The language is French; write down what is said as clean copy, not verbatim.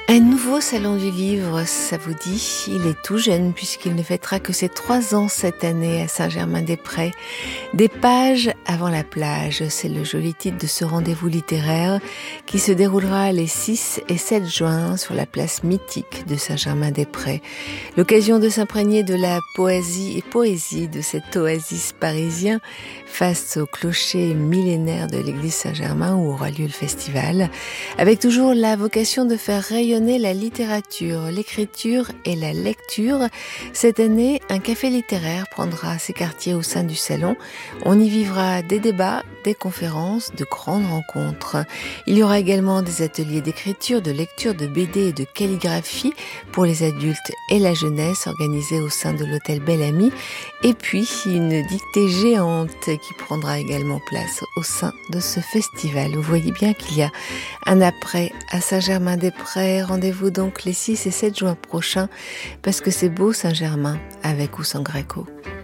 Un nouveau salon du livre, ça vous dit? Il est tout jeune puisqu'il ne fêtera que ses 3 ans cette année à Saint-Germain-des-Prés. Des pages avant la plage, c'est le joli titre de ce rendez-vous littéraire qui se déroulera les 6 et 7 juin sur la place mythique de Saint-Germain-des-Prés. L'occasion de s'imprégner de la poésie de cet oasis parisien face au clocher millénaire de l'église Saint-Germain où aura lieu le festival, avec toujours la vocation de faire rayonner la littérature, l'écriture et la lecture. Cette année, un café littéraire prendra ses quartiers au sein du salon. On y vivra des débats, des conférences, de grandes rencontres. Il y aura également des ateliers d'écriture, de lecture, de BD et de calligraphie pour les adultes et la jeunesse organisés au sein de l'hôtel Belle Amie. Et puis, une dictée géante qui prendra également place au sein de ce festival. Vous voyez bien qu'il y a un après à Saint-Germain-des-Prés. Rendez-vous donc les 6 et 7 juin prochains parce que c'est beau Saint-Germain avec ou sans Gréco.